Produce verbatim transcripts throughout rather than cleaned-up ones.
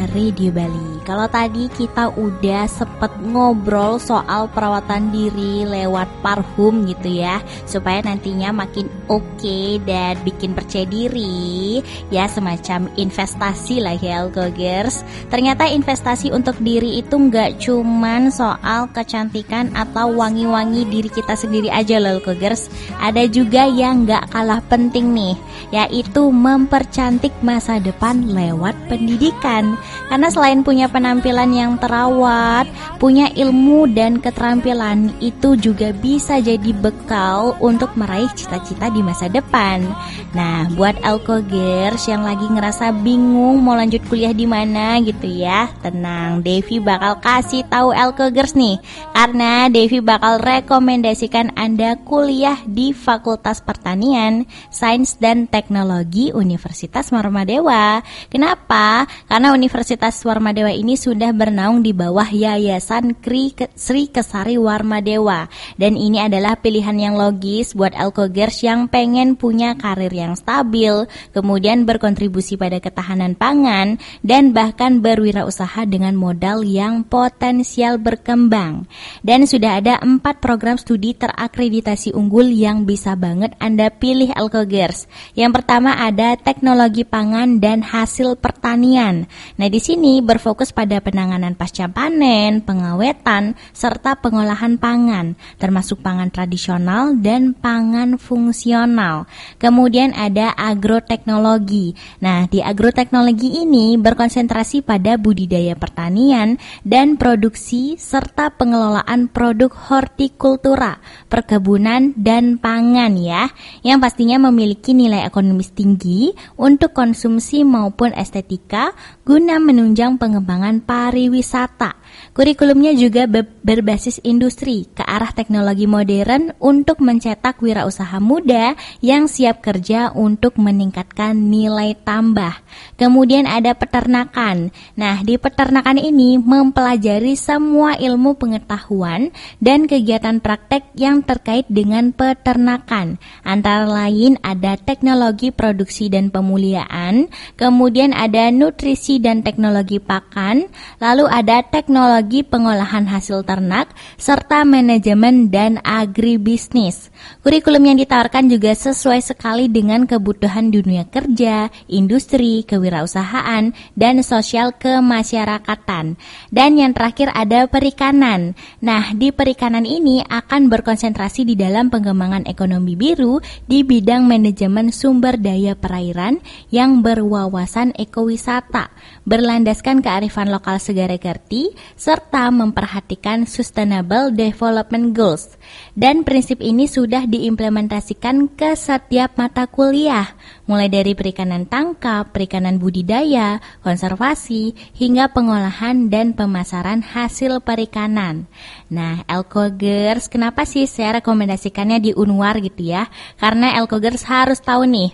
Radio Bali. Kalau tadi kita udah sempet ngobrol soal perawatan diri lewat parfum gitu ya, supaya nantinya makin oke okay dan bikin percaya diri, ya semacam investasi lah ya Alkogers. Ternyata investasi untuk diri itu nggak cuman soal kecantikan atau wangi-wangi diri kita sendiri aja loh Alkogers. Ada juga yang nggak kalah penting nih, yaitu mempercantik masa depan lewat pendidikan. Karena selain punya penampilan yang terawat, punya ilmu dan keterampilan itu juga bisa jadi bekal untuk meraih cita-cita di masa depan. Nah, buat Alkogers yang lagi ngerasa bingung mau lanjut kuliah di mana gitu ya, tenang, Devi bakal kasih tahu Alkogers nih. Karena Devi bakal rekomendasikan Anda kuliah di Fakultas Pertanian, Sains dan Teknologi Universitas Warmadewa. Kenapa? Karena Universitas Warmadewa ini sudah bernaung di bawah Yayasan Kri Sri Kesari Warmadewa. Dan ini adalah pilihan yang logis buat Alkogers yang pengen punya karir yang stabil, kemudian berkontribusi pada ketahanan pangan, dan bahkan berwirausaha dengan modal yang potensial berkembang. Dan sudah ada empat program studi terakreditasi unggul yang bisa banget Anda pilih Alkogers. Yang pertama ada teknologi pangan dan hasil pertanian. Nah, di sini berfokus pada penanganan pasca panen, pengawetan, serta pengolahan pangan, termasuk pangan tradisional dan pangan fungsional. Kemudian ada agroteknologi. Nah, di agroteknologi ini berkonsentrasi pada budidaya pertanian dan produksi serta pengelolaan produk hortikultura, perkebunan dan pangan ya, yang pastinya memiliki nilai ekonomis tinggi untuk konsumsi maupun estetika guna menunjang pengembangan pariwisata. Kurikulumnya juga be- berbasis industri ke arah teknologi modern untuk mencetak wirausaha muda yang siap kerja untuk meningkatkan nilai tambah. Kemudian ada peternakan. Nah, di peternakan ini mempelajari semua ilmu pengetahuan dan kegiatan praktek yang terkait dengan peternakan. Antara lain ada teknologi produksi dan pemuliaan, kemudian ada nutrisi dan teknologi pakan, lalu ada teknologi pengolahan hasil ternak, serta manajemen dan agribisnis. Kurikulum yang ditawarkan juga sesuai sekali dengan kebutuhan dunia kerja, industri, kewirausahaan, dan sosial kemasyarakatan. Dan yang terakhir ada perikanan. Nah, di perikanan ini akan berkonsentrasi di dalam pengembangan ekonomi biru di bidang manajemen sumber daya perairan yang berwawasan ekowisata, berlandaskan kearifan lokal segara kerti, serta memperhatikan Sustainable Development Goals. Dan prinsip ini sudah diimplementasikan ke setiap mata kuliah, mulai dari perikanan tangkap, perikanan budidaya, konservasi, hingga pengolahan dan pemasaran hasil perikanan. Nah, Alkogers, kenapa sih saya rekomendasikannya di Unwar gitu ya? Karena Alkogers harus tahu nih,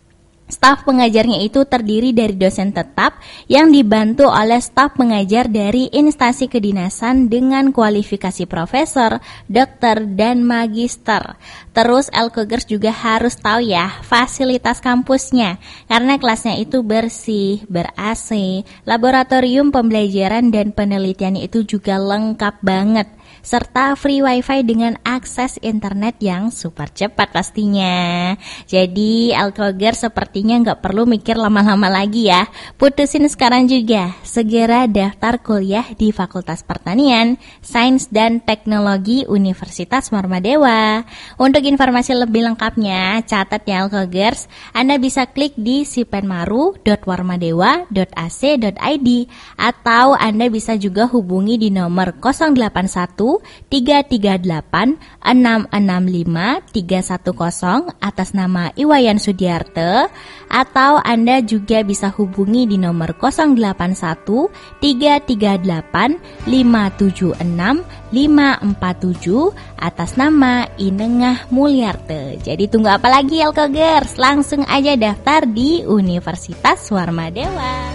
staf pengajarnya itu terdiri dari dosen tetap yang dibantu oleh staf pengajar dari instansi kedinasan dengan kualifikasi profesor, dokter, dan magister. Terus Alkogers juga harus tahu ya fasilitas kampusnya, karena kelasnya itu bersih, ber-A C, laboratorium pembelajaran dan penelitiannya itu juga lengkap banget, serta free wifi dengan akses internet yang super cepat pastinya. Jadi Alkogers sepertinya nggak perlu mikir lama-lama lagi ya. Putusin sekarang juga, segera daftar kuliah di Fakultas Pertanian, Sains dan Teknologi Universitas Warmadewa. Untuk informasi lebih lengkapnya, catat ya Alkogers, Anda bisa klik di sipenmaru dot warmadewa dot a c dot i d atau Anda bisa juga hubungi di nomor nol delapan satu tiga tiga delapan enam enam lima tiga satu nol atas nama Iwayan Sudiarte, atau Anda juga bisa hubungi di nomor nol delapan satu tiga tiga delapan lima tujuh enam lima empat tujuh atas nama Inengah Mulyarte. Jadi tunggu apa lagi Alkogers? Langsung aja daftar di Universitas Warmadewa.